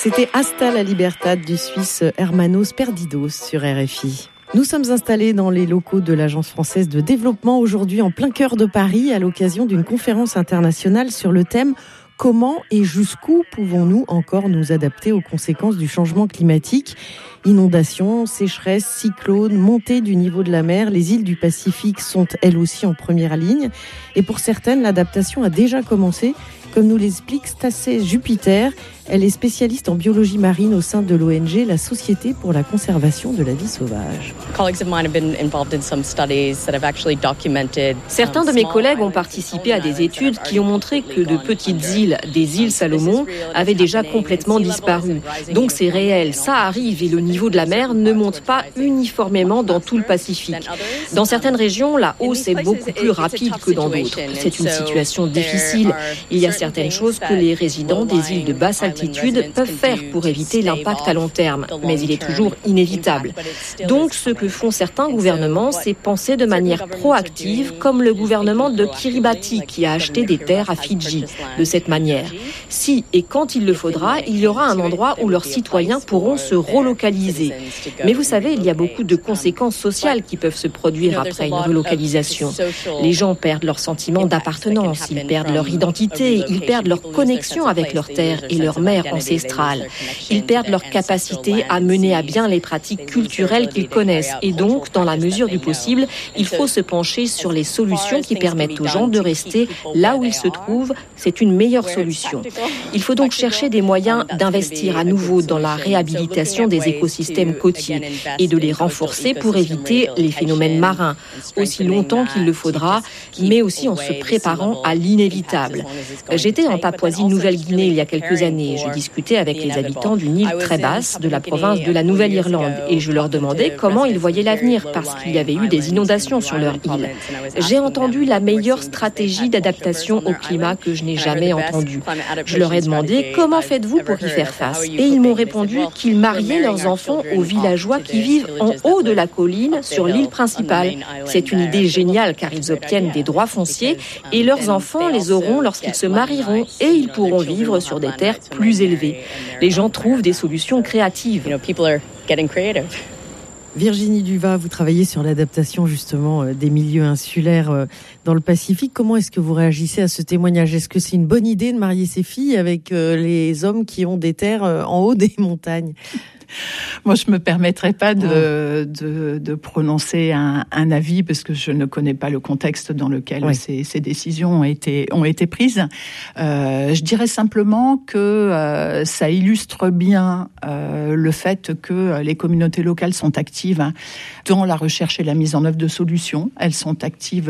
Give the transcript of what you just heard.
C'était Hasta la Libertad du Suisse Hermanos Perdidos sur RFI. Nous sommes installés dans les locaux de l'Agence française de développement aujourd'hui en plein cœur de Paris à l'occasion d'une conférence internationale sur le thème « Comment et jusqu'où pouvons-nous encore nous adapter aux conséquences du changement climatique ?» Inondations, sécheresses, cyclones, montée du niveau de la mer, les îles du Pacifique sont elles aussi en première ligne. Et pour certaines, l'adaptation a déjà commencé, comme nous l'explique Stacey Jupiter. Elle est spécialiste en biologie marine au sein de l'ONG La Société pour la conservation de la vie sauvage. Certains de mes collègues ont participé à des études qui ont montré que de petites îles, des îles Salomon, avaient déjà complètement disparu. Donc c'est réel, ça arrive et le niveau de la mer ne monte pas uniformément dans tout le Pacifique. Dans certaines régions, la hausse est beaucoup plus rapide que dans d'autres. C'est une situation difficile. Il y a certaines choses que les résidents des îles de basse altitude peuvent faire pour éviter l'impact à long terme, mais il est toujours inévitable. Donc, ce que font certains gouvernements, c'est penser de manière proactive, comme le gouvernement de Kiribati qui a acheté des terres à Fidji. De cette manière, si et quand il le faudra, il y aura un endroit où leurs citoyens pourront se relocaliser. Mais vous savez, il y a beaucoup de conséquences sociales qui peuvent se produire après une relocalisation. Les gens perdent leur sentiment d'appartenance, ils perdent leur identité, ils perdent leur connexion avec leur terre et leur mère ancestrale. Ils perdent leur capacité à mener à bien les pratiques culturelles qu'ils connaissent. Et donc, dans la mesure du possible, il faut se pencher sur les solutions qui permettent aux gens de rester là où ils se trouvent. C'est une meilleure solution. Il faut donc chercher des moyens d'investir à nouveau dans la réhabilitation des écosystèmes côtiers et de les renforcer pour éviter les phénomènes marins, aussi longtemps qu'il le faudra, mais aussi en se préparant à l'inévitable. J'étais en Papouasie-Nouvelle-Guinée il y a quelques années. Je discutais avec les habitants d'une île très basse de la province de la Nouvelle-Irlande et je leur demandais comment ils voyaient l'avenir parce qu'il y avait eu des inondations sur leur île. J'ai entendu la meilleure stratégie d'adaptation au climat que je n'ai jamais entendue. Je leur ai demandé comment faites-vous pour y faire face et ils m'ont répondu qu'ils mariaient leurs enfants aux villageois qui vivent en haut de la colline sur l'île principale. C'est une idée géniale car ils obtiennent des droits fonciers et leurs enfants les auront lorsqu'ils se marieront et ils pourront vivre sur des terres plus élevées. Les gens trouvent des solutions créatives. Virginie Duva, vous travaillez sur l'adaptation justement des milieux insulaires dans le Pacifique. Comment est-ce que vous réagissez à ce témoignage ? Est-ce que c'est une bonne idée de marier ses filles avec les hommes qui ont des terres en haut des montagnes ? Moi, je me permettrai pas de prononcer un avis parce que je ne connais pas le contexte dans lequel ces décisions ont été prises. Je dirais simplement que ça illustre bien le fait que les communautés locales sont actives dans la recherche et la mise en œuvre de solutions. Elles sont actives